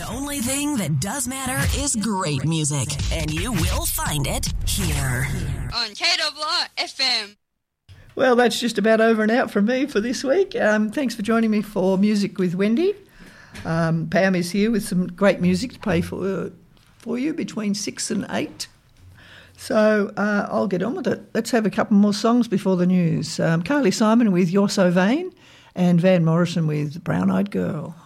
The only thing that does matter is great music, and you will find it here. On KWR-FM. Well, that's just about over and out from me for this week. Thanks for joining me for Music with Wendy. Pam is here with some great music to play for you between 6 and 8. So I'll get on with it. Let's have a couple more songs before the news. Carly Simon with You're So Vain and Van Morrison with Brown Eyed Girl.